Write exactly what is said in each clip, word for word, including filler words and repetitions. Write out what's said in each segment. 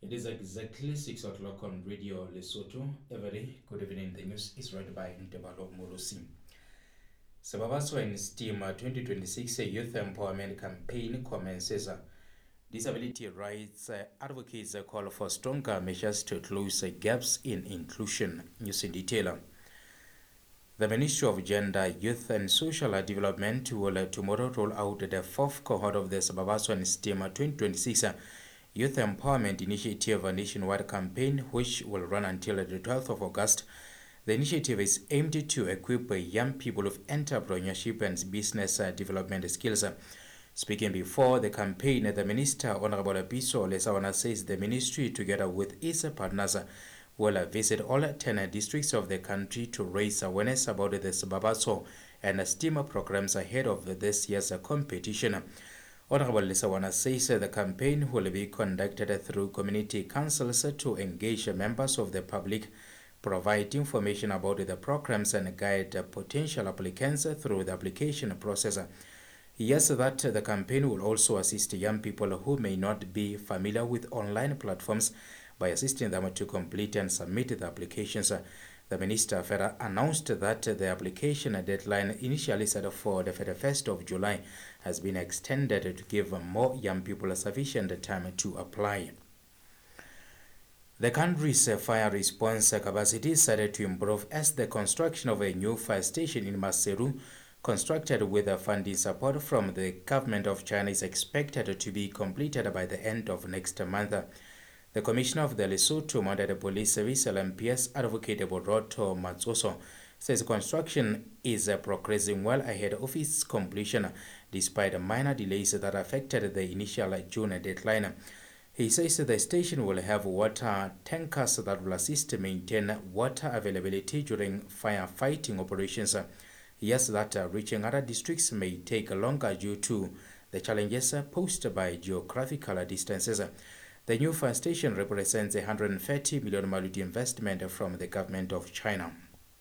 It is exactly six o'clock on Radio Lesotho. Every good evening. The news is read by Ntebalo Molosi. Sababaswa in STEAM twenty twenty-six Youth Empowerment Campaign commences. Disability rights advocates call for stronger measures to close gaps in inclusion. News in detail. The Ministry of Gender, Youth and Social Development will tomorrow roll out the fourth cohort of the Sababaswa in STEAM twenty twenty-six Youth Empowerment Initiative, a nationwide campaign which will run until the twelfth of August. The initiative is aimed to equip young people with entrepreneurship and business development skills. Speaking before the campaign, the Minister, Honorable Biso Lesawana, says the ministry, together with its partners, will visit all ten districts of the country to raise awareness about the Sababaswa and STEAM programs ahead of this year's competition. Honorable Lesawana says the campaign will be conducted through community councils to engage members of the public, provide information about the programs and guide potential applicants through the application process. He adds that the campaign will also assist young people who may not be familiar with online platforms by assisting them to complete and submit the applications. The minister further announced that the application deadline initially set for the thirty-first of July has been extended to give more young people sufficient time to apply. The country's fire response capacity is set to improve as the construction of a new fire station in Maseru, constructed with funding support from the government of China, is expected to be completed by the end of next month. The Commissioner of the Lesotho Mounted Police Service, L M P S, Advocate Boroto Matsoso, says construction is progressing well ahead of its completion, despite minor delays that affected the initial June deadline. He says the station will have water tankers that will assist maintain water availability during firefighting operations. He adds that reaching other districts may take longer due to the challenges posed by geographical distances. The new fire station represents a one hundred thirty million Maluti investment from the government of China.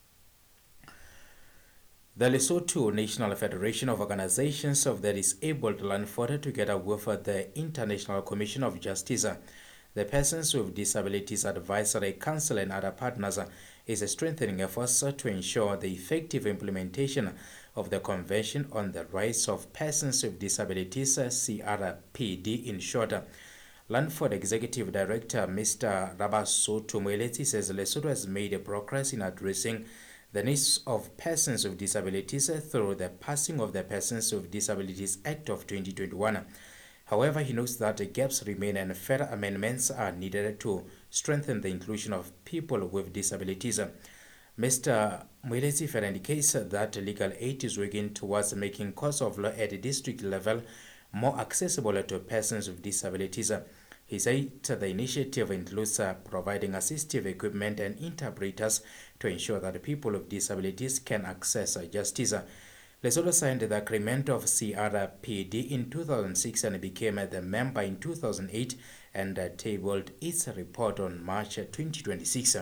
The Lesotho National Federation of Organizations of the Disabled Lanford, together with the International Commission of Justice, the Persons with Disabilities Advisory Council and other partners, is strengthening efforts to ensure the effective implementation of the Convention on the Rights of Persons with Disabilities, C R P D in short. Lanford Executive Director Mister Rabasoto Mweleti says Lesotho has made progress in addressing the needs of persons with disabilities through the passing of the Persons with Disabilities Act of twenty twenty-one. However, he notes that gaps remain and further amendments are needed to strengthen the inclusion of people with disabilities. Mister Mweleti further indicates that legal aid is working towards making courts of law at the district level more accessible to persons with disabilities. He said the initiative includes uh, providing assistive equipment and interpreters to ensure that people with disabilities can access uh, justice. Lesotho signed the agreement of C R P D in two thousand six and became uh, the member in two thousand eight and uh, tabled its report on March twenty twenty-six.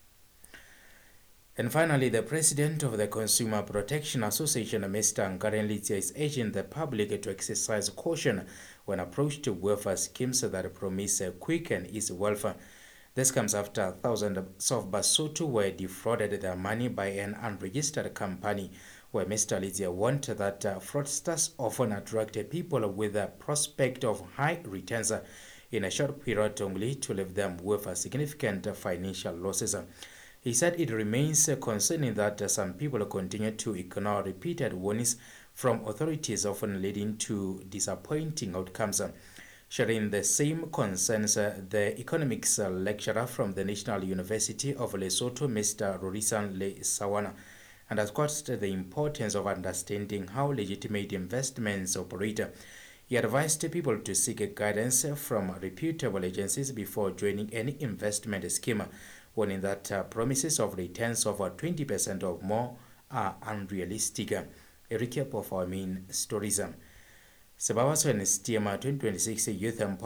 And finally, the president of the Consumer Protection Association, Mister Ngaren Litia, is urging the public to exercise caution when approached to welfare schemes that promise quick and easy welfare. This comes after thousands of Basotho were defrauded their money by an unregistered company, where Mister Litia warned that fraudsters often attract people with a prospect of high returns in a short period only to leave them with significant financial losses. He said it remains concerning that some people continue to ignore repeated warnings from authorities, often leading to disappointing outcomes. Sharing the same concerns, the economics lecturer from the National University of Lesotho, Mister Rorisan Lesawana, underscored the importance of understanding how legitimate investments operate. He advised people to seek guidance from reputable agencies before joining any investment scheme, warning that uh, promises of returns of twenty percent or more are unrealistic. A recap of our main stories. Sababaswa and STEAM twenty twenty-six Youth Empowerment